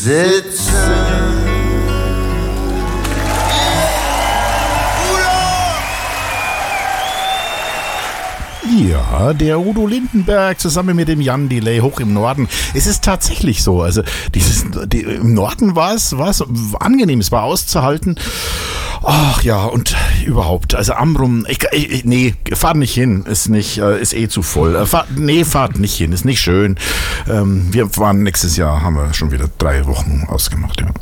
sitzen. Ja, der Udo Lindenberg zusammen mit dem Jan Delay hoch im Norden. Es ist tatsächlich so. Also im Norden war es angenehm, es war auszuhalten. Ach ja, und überhaupt, also Amrum, nee, fahrt nicht hin, ist eh zu voll. Fahrt nicht hin, ist nicht schön. Wir waren nächstes Jahr, haben wir schon wieder 3 Wochen ausgemacht. Ja.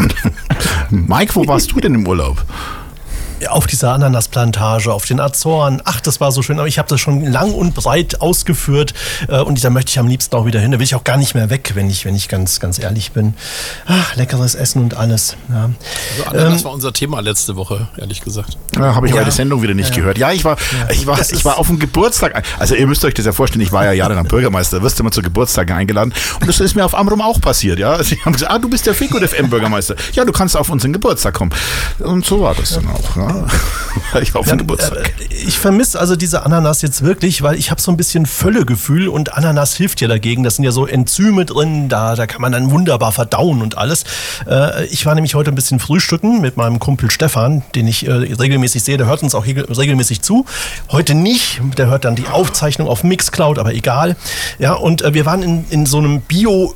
Mike, wo warst du denn im Urlaub? Auf dieser Ananasplantage, auf den Azoren. Ach, das war so schön. Aber ich habe das schon lang und breit ausgeführt. Und da möchte ich am liebsten auch wieder hin. Da will ich auch gar nicht mehr weg, wenn ich ganz ehrlich bin. Ach, leckeres Essen und alles. Ja. Also Ananas war unser Thema letzte Woche, ehrlich gesagt. Ja, habe ich aber die Sendung wieder nicht gehört. Ja, ich war auf dem Geburtstag. Also ihr müsst euch das ja vorstellen, ich war ja jahrelang Bürgermeister, wirst immer zu Geburtstagen eingeladen. Und das ist mir auf Amrum auch passiert. Ja, sie haben gesagt, du bist der Fico FM-Bürgermeister. Ja, du kannst auf unseren Geburtstag kommen. Und so war das dann auch. Ja. Ich war auf den Geburtstag. Ich vermisse also diese Ananas jetzt wirklich, weil ich habe so ein bisschen Völlegefühl und Ananas hilft ja dagegen. Da sind ja so Enzyme drin, da kann man dann wunderbar verdauen und alles. Ich war nämlich heute ein bisschen frühstücken mit meinem Kumpel Stefan, den ich regelmäßig sehe. Der hört uns auch regelmäßig zu. Heute nicht, der hört dann die Aufzeichnung auf Mixcloud, aber egal. Ja, und wir waren in so einem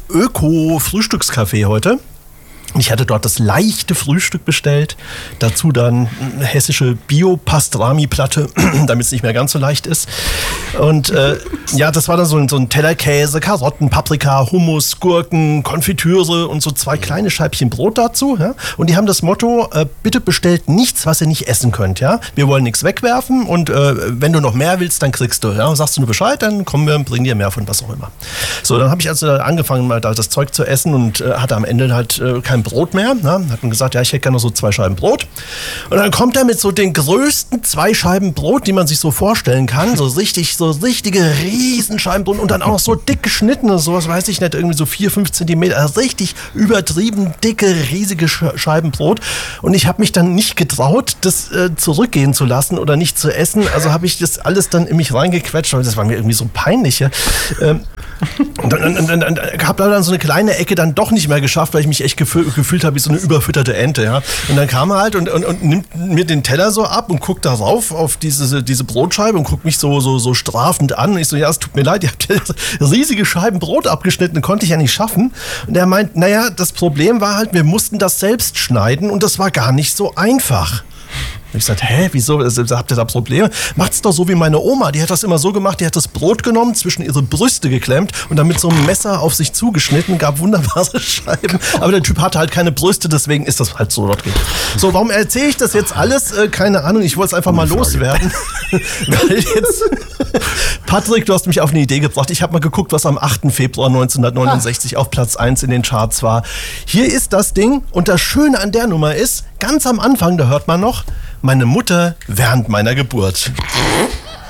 Bio-Öko-Frühstückscafé heute. Ich hatte dort das leichte Frühstück bestellt, dazu dann eine hessische Bio-Pastrami-Platte, damit es nicht mehr ganz so leicht ist. Und ja, das war dann so ein Teller Käse, Karotten, Paprika, Hummus, Gurken, Konfitüre und so 2 kleine Scheibchen Brot dazu. Ja? Und die haben das Motto, bitte bestellt nichts, was ihr nicht essen könnt. Ja? Wir wollen nichts wegwerfen und wenn du noch mehr willst, dann kriegst du. Ja? Sagst du nur Bescheid, dann kommen wir und bringen dir mehr von was auch immer. So, dann habe ich also angefangen, mal das Zeug zu essen und hatte am Ende halt kein Brot mehr. Ne? Hat dann gesagt, ja, ich hätte gerne noch so 2 Scheiben Brot. Und dann kommt er mit so den größten 2 Scheiben Brot, die man sich so vorstellen kann. So richtige Riesenscheiben Brot und dann auch noch so dick geschnittene, sowas weiß ich nicht, irgendwie so 4-5 Zentimeter. Also richtig übertrieben dicke, riesige Scheiben Brot. Und ich habe mich dann nicht getraut, das zurückgehen zu lassen oder nicht zu essen. Also habe ich das alles dann in mich reingequetscht. Das war mir irgendwie so peinlich. Ja? Und dann habe ich dann so eine kleine Ecke dann doch nicht mehr geschafft, weil ich mich echt gefühlt habe wie so eine überfütterte Ente, ja. Und dann kam er halt und nimmt mir den Teller so ab und guckt darauf auf diese Brotscheibe und guckt mich so strafend an. Und ich so, ja, es tut mir leid, ihr habt riesige Scheiben Brot abgeschnitten, konnte ich ja nicht schaffen. Und er meint, naja, das Problem war halt, wir mussten das selbst schneiden und das war gar nicht so einfach. Ich sagte, wieso, habt ihr da Probleme? Macht's doch so wie meine Oma, die hat das immer so gemacht, die hat das Brot genommen, zwischen ihre Brüste geklemmt und dann mit so einem Messer auf sich zugeschnitten, gab wunderbare Scheiben, aber der Typ hatte halt keine Brüste, deswegen ist das halt so dort. So, warum erzähle ich das jetzt alles? Keine Ahnung, ich wollte es einfach mal loswerden. Weil jetzt, Patrick, du hast mich auf eine Idee gebracht, ich habe mal geguckt, was am 8. Februar 1969 auf Platz 1 in den Charts war. Hier ist das Ding und das Schöne an der Nummer ist, ganz am Anfang, da hört man noch, meine Mutter während meiner Geburt.